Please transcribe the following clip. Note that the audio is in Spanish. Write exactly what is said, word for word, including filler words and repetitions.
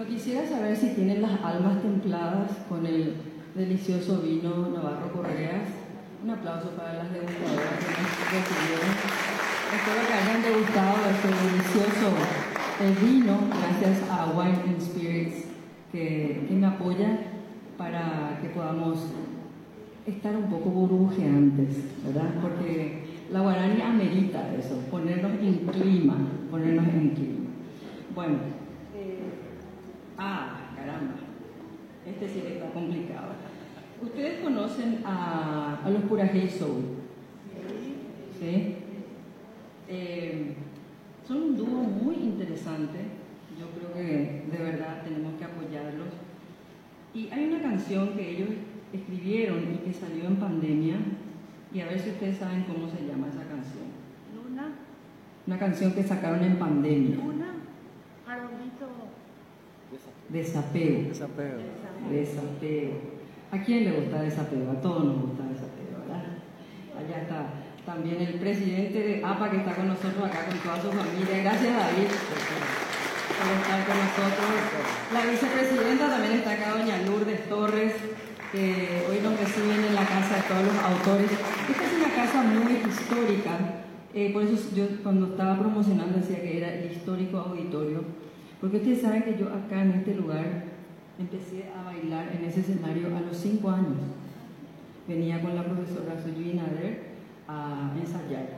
Bueno, quisiera saber si tienen las almas templadas con el delicioso vino Navarro Correas. Un aplauso para las degustadoras que nos recibieron. Espero que hayan degustado este delicioso eh, vino, gracias a Wine and Spirits, que, que me apoya para que podamos estar un poco burbujeantes, ¿verdad? Porque la guaraní amerita eso, ponernos en clima, ponernos en clima. Bueno, eh, ah, caramba, este sí que está complicado. ¿Ustedes conocen a, a los Purajey Soul? ¿Sí? Eh, son un dúo muy interesante. Yo creo que de verdad tenemos que apoyarlos. Y hay una canción que ellos escribieron y que salió en pandemia, y a ver si ustedes saben cómo se llama esa canción. Luna. Una canción que sacaron en pandemia. Luna. Farolito. Desapego. Desapego. Desapego. ¿A quién le gusta desapego? A todos nos gusta desapego, ¿verdad? Allá está también el presidente de A P A que está con nosotros acá con toda su familia. Gracias, David, por estar con nosotros. La vicepresidenta también está acá, doña Lourdes Torres, que hoy nos reciben en la casa de todos los autores. Esta es una casa muy histórica, eh, por eso yo cuando estaba promocionando decía que era el histórico auditorio, porque ustedes saben que yo acá en este lugar empecé a bailar en ese escenario a los cinco años. Venía con la profesora Soyui Nader a ensayar.